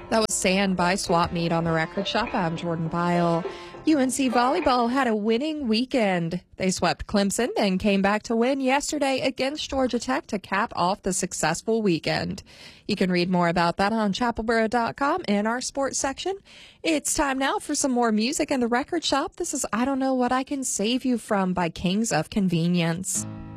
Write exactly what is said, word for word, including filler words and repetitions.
That was Sand by Swap Meet on the Record Shop. I'm Jordan Byle. U N C Volleyball had a winning weekend. They swept Clemson and came back to win yesterday against Georgia Tech to cap off the successful weekend. You can read more about that on chapelboro dot com in our sports section. It's time now for some more music in the Record Shop. This is I Don't Know What I Can Save You From by Kings of Convenience.